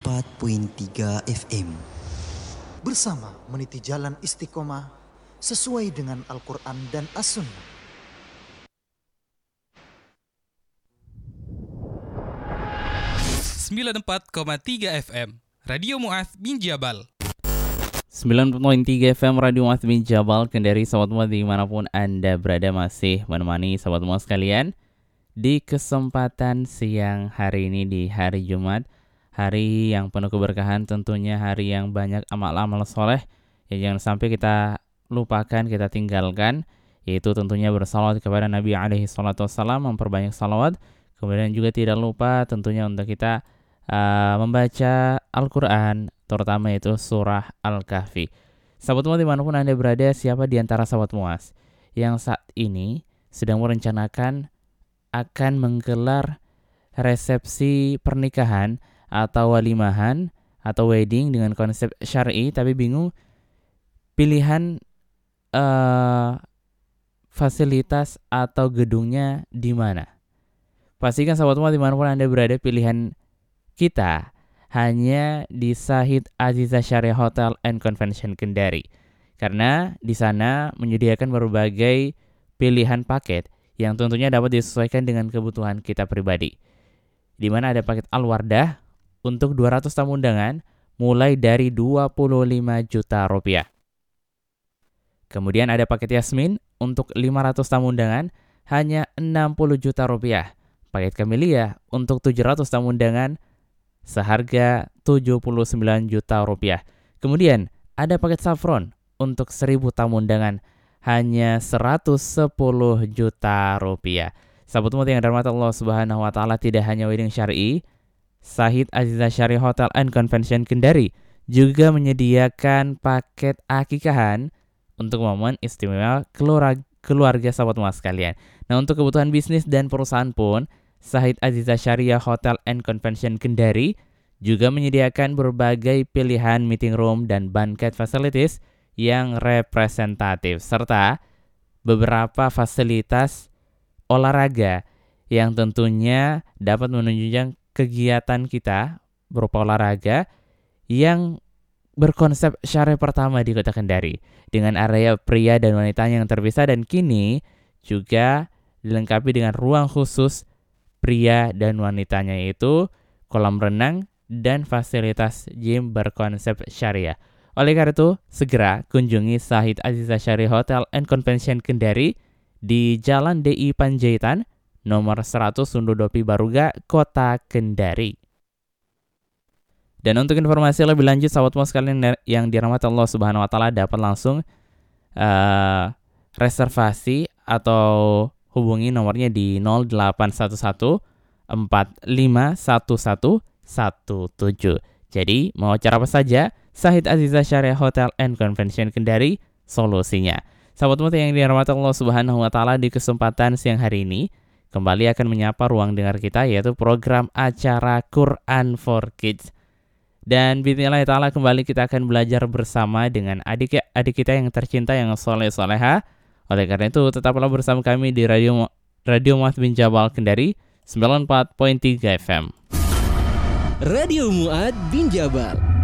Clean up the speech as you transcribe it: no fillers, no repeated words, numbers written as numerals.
94.3 FM. Bersama meniti jalan istiqomah sesuai dengan Al-Quran dan As-Sunnah. FM Radio Mu'adz bin Jabal. 9.3 FM Radio Mu'adz bin Jabal, Kendari. Sahabat Mu'adz dimanapun Anda berada, masih menemani sahabat Mu'adz sekalian di kesempatan siang hari ini, di hari Jumat, hari yang penuh keberkahan, tentunya hari yang banyak amal-amal soleh yang jangan sampai kita lupakan, kita tinggalkan, yaitu tentunya bersalawat kepada Nabi alaihi salatu wassalam, memperbanyak salawat. Kemudian juga tidak lupa tentunya untuk kita membaca Al-Quran, terutama itu surah Al-Kahfi. Sahabat Mu'adz dimanapun Anda berada, siapa di antara sahabat Mu'adz yang saat ini sedang merencanakan akan menggelar resepsi pernikahan atau walimahan atau wedding dengan konsep syar'i, tapi bingung pilihan fasilitas atau gedungnya di mana? Pastikan sahabat Mu'adz dimanapun Anda berada, pilihan kita hanya di Sahid Aziza Syariah Hotel and Convention Kendari. Karena di sana menyediakan berbagai pilihan paket yang tentunya dapat disesuaikan dengan kebutuhan kita pribadi. Di mana ada paket Al-Wardah untuk 200 tamu undangan mulai dari 25 juta rupiah. Kemudian ada paket Yasmin untuk 500 tamu undangan hanya 60 juta rupiah. Paket Camellia untuk 700 tamu undangan seharga 79 juta rupiah. Kemudian ada paket Saffron untuk 1000 tamu undangan hanya 110 juta rupiah. Sahabat Mu'adz yang dirahmati Allah Subhanahu wa taala, tidak hanya wedding syar'i, Sahid Aziza Syariah Hotel and Convention Kendari juga menyediakan paket akikahan untuk momen istimewa keluarga sahabat Mu'adz sekalian. Nah, untuk kebutuhan bisnis dan perusahaan pun Sahid Aziza Syariah Hotel and Convention Kendari juga menyediakan berbagai pilihan meeting room dan banquet facilities yang representatif, serta beberapa fasilitas olahraga yang tentunya dapat menunjang kegiatan kita berupa olahraga yang berkonsep syar'i pertama di Kota Kendari, dengan area pria dan wanita yang terpisah, dan kini juga dilengkapi dengan ruang khusus pria dan wanitanya, yaitu kolam renang dan fasilitas gym berkonsep syariah. Oleh karena itu, segera kunjungi Sahid Aziza Syariah Hotel and Convention Kendari di Jalan DI Panjaitan, nomor 100 Sundodopi Baruga, Kota Kendari. Dan untuk informasi lebih lanjut, sahabat Mu'adz sekalian yang dirahmati Allah Subhanahu wa taala, dapat langsung reservasi atau hubungi nomornya di 0811 451117. Jadi, mau acara apa saja, Sahid Aziza Syariah Hotel and Convention Kendari solusinya. Sahabat Mu'adz yang dirahmati Allah Subhanahu wa taala, di kesempatan siang hari ini kembali akan menyapa ruang dengar kita, yaitu program acara Quran for Kids. Dan bismillah ta'ala kembali kita akan belajar bersama dengan adik kita yang tercinta, yang soleh-soleha. Oleh karena itu, tetaplah bersama kami di Radio Mu'adz bin Jabal Kendari 94.3 FM. Radio Mu'adz bin Jabal.